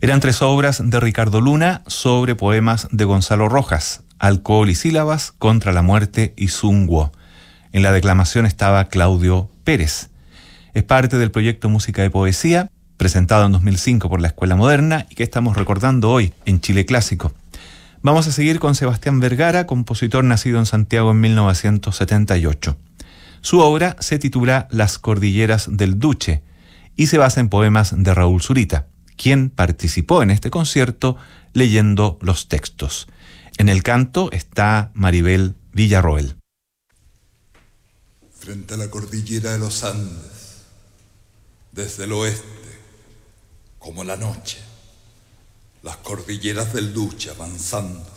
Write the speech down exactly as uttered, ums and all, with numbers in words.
Eran tres obras de Ricardo Luna sobre poemas de Gonzalo Rojas, Alcohol y sílabas, Contra la muerte y Zunguo. En la declamación estaba Claudio Pérez. Es parte del proyecto Música de Poesía, presentado en dos mil cinco por la Escuela Moderna y que estamos recordando hoy en Chile Clásico. Vamos a seguir con Sebastián Vergara, compositor nacido en Santiago en mil novecientos setenta y ocho. Su obra se titula Las cordilleras del Duche y se basa en poemas de Raúl Zurita, quien participó en este concierto leyendo los textos. En el canto está Maribel Villarroel. Frente a la cordillera de los Andes, desde el oeste, como la noche, las cordilleras del Duche avanzando,